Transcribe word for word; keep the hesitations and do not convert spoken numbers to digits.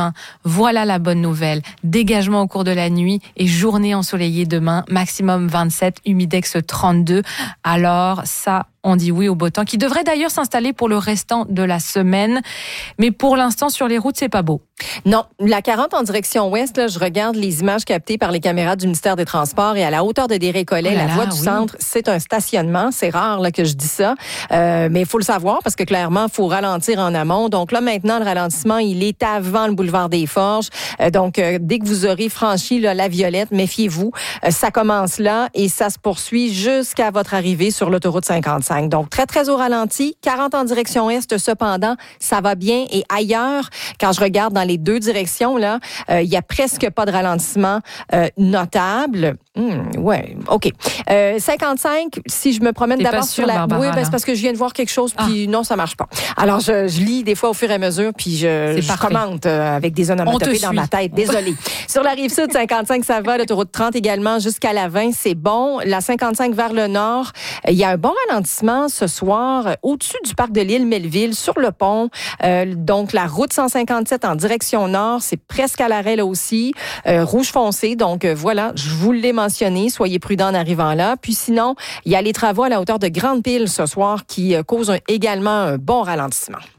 demain. Voilà la bonne nouvelle. Dégagement au cours de la nuit et journée ensoleillée demain. Maximum vingt-sept, humidex trente-deux. Alors ça, on dit oui au beau temps, qui devrait d'ailleurs s'installer pour le restant de la semaine. Mais pour l'instant, sur les routes, c'est pas beau. Non, la quarante en direction ouest, là, je regarde les images captées par les caméras du ministère des Transports et à la hauteur de Desrécollets, oh là la voie là, du oui. centre, c'est un stationnement. C'est rare là, que je dis ça, euh, mais il faut le savoir parce que clairement, il faut ralentir en amont. Donc là, maintenant, le ralentissement, il est avant le boulevard des Forges. Euh, donc, euh, dès que vous aurez franchi là, la Violette, méfiez-vous, euh, ça commence là et ça se poursuit jusqu'à votre arrivée sur l'autoroute cinquante-cinq. Donc, très, très au ralenti. quarante en direction est, cependant, ça va bien. Et ailleurs, quand je regarde dans les deux directions, là, euh, il y a presque pas de ralentissement euh, notable. Hum, ouais, OK. Euh, cinquante-cinq, si je me promène T'es d'abord pas sur sûre, la... Barbara, oui, ben, là? c'est parce que je viens de voir quelque chose, puis ah. non, ça marche pas. Alors, je, je lis des fois au fur et à mesure, puis je, je commente euh, avec des onomatopées dans ma tête. Désolée. Sur la rive sud, cinquante-cinq, ça va. L'autoroute trente également jusqu'à la vingt, c'est bon. La cinquante-cinq vers le nord, il y a un bon ralentissement ce soir euh, au-dessus du parc de l'île Melville, sur le pont. Euh, donc, la route cent cinquante-sept en direction nord, c'est presque à l'arrêt là aussi. Euh, rouge foncé, donc euh, voilà, je vous l'ai mentionné. Soyez prudents en arrivant là. Puis sinon, il y a les travaux à la hauteur de Grande-Pile ce soir qui euh, causent un, également un bon ralentissement.